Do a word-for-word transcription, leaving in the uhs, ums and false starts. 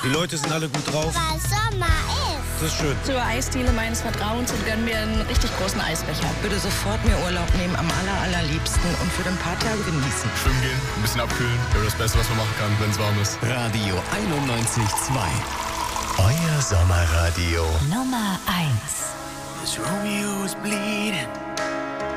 Die Leute sind alle gut drauf. Weil Sommer ist. Das ist schön. Zur Eisdiele meines Vertrauens und gönnen mir einen richtig großen Eisbecher. Würde sofort mir Urlaub nehmen, am aller, allerliebsten und für ein paar Tage genießen. Schwimmen gehen, ein bisschen abkühlen. Ja, das Beste, was man machen kann, wenn es warm ist. Radio einundneunzig Komma zwei. Euer Sommerradio. Nummer eins. As Romeo was bleeding